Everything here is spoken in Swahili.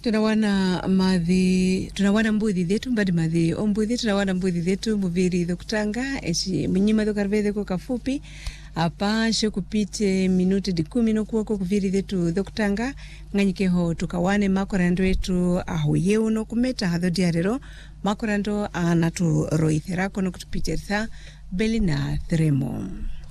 tunawana mbuthi zetu mbadi madhi ombuthi tunawana mbuthi zetu muviri dhokutanga echi mnyima dhokarvede kwa kafupi apa kupite minuti 10 nokuwako kuviri zetu dhokutanga nganyikeho tukawane makorando etu ahuyeu no kumeta hadho diarero makorando anatu roitherako no kutupitertha Belina Thremo.